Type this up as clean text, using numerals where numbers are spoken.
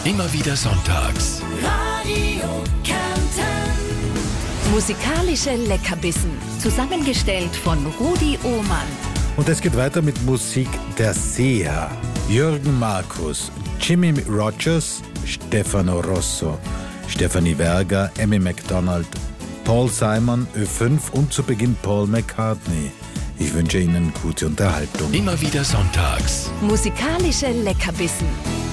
Immer wieder sonntags. Radio Kärnten. Musikalische Leckerbissen, zusammengestellt von Rudi Ohmann. Und es geht weiter mit Musik der Seher. Jürgen Markus, Jimmy Rogers, Stefano Rosso, Stefanie Werger, Amy MacDonald, Paul Simon, Ö5 und zu Beginn Paul McCartney. Ich wünsche Ihnen gute Unterhaltung. Immer wieder sonntags. Musikalische Leckerbissen.